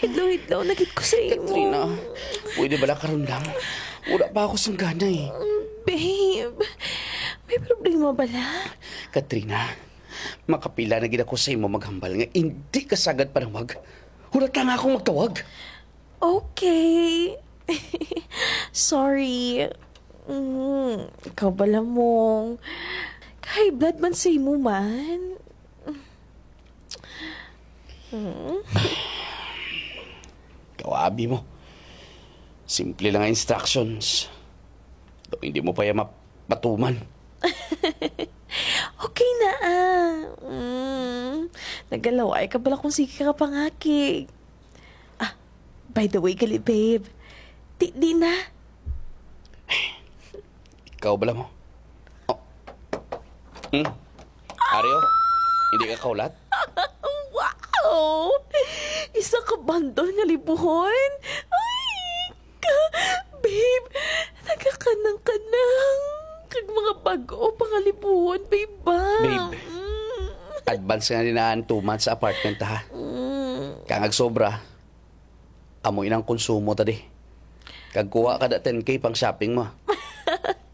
Hidlaw-hidlaw, nagit ko sa imo. Katrina, pwede ba karon lang? Wala pa ako sanggana eh. Babe, may problema bala? Katrina, makapila na gid ako sa imo maghambal nga hindi ka sagad panawag. Hulat lang akong magtawag. Okay. Sorry. Ikaw bala mong high blood man sa imo man. Kawabi mo. Simple lang ang instructions. Daw hindi mo pa yan mapatuman. Okay na Nagalaway ka bala kung sige ka pangakig. By the way, gali babe. Di na. Ikaw bala mo? Oh. Aryo? Hindi ka kaulat? Wow! Isa ka bandol nga libuhon. Ay, babe, nagkakanang-kanang. Kag mga bago pangalibuhon, babe ba? Babe, advance nga din na 2 months sa apartment ha. Kangag sobra. Amoy ng konsumo tadi. Kag kuha ka da 10K pang shopping mo.